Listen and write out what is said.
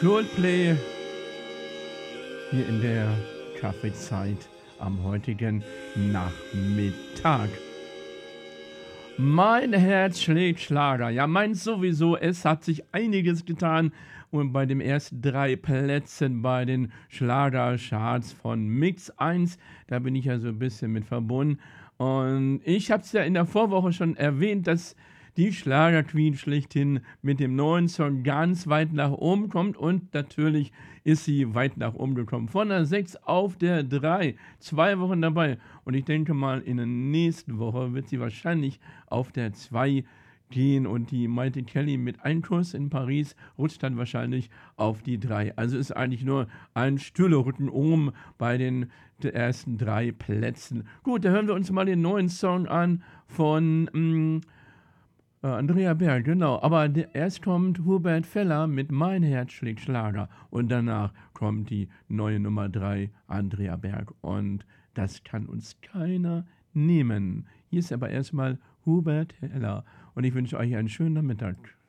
Coldplay hier in der Kaffeezeit am heutigen Nachmittag. Mein Herz schlägt Schlager. Ja, meins sowieso. Es hat sich einiges getan. Und bei den ersten 3 Plätzen bei den Schlagercharts von Mix 1, da bin ich ja so ein bisschen mit verbunden. Und ich habe es ja in der Vorwoche schon erwähnt, dass die Schlagerqueen schlechthin mit dem neuen Song ganz weit nach oben kommt. Und natürlich ist sie weit nach oben gekommen. Von der 6 auf der 3. 2 Wochen dabei. Und ich denke mal, in der nächsten Woche wird sie wahrscheinlich auf der 2 gehen. Und die Maite Kelly mit Ein Kuss in Paris rutscht dann wahrscheinlich auf die 3. Also ist eigentlich nur ein stiller Rücken oben bei den ersten 3 Plätzen. Gut, da hören wir uns mal den neuen Song an von Andrea Berg, genau. Aber erst kommt Hubert Feller mit Mein Herz schlägt Schlager. Und danach kommt die neue Nummer 3, Andrea Berg. Und das kann uns keiner nehmen. Hier ist aber erstmal Hubert Feller. Und ich wünsche euch einen schönen Nachmittag.